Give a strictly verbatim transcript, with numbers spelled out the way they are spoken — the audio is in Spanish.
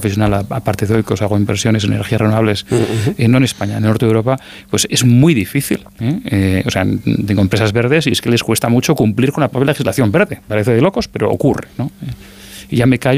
profesional, aparte de Oikos, hago inversiones en energías renovables, uh-huh. eh, no en España, en el norte de Europa, pues es muy difícil. ¿eh? Eh, o sea, tengo empresas verdes y es que les cuesta mucho cumplir con la propia legislación verde. Parece de locos, pero ocurre, ¿no? Y ya me callo.